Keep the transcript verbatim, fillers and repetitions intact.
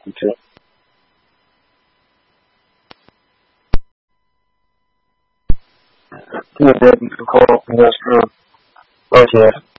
You too. Good day, Nicole. Yes, bro. Okay.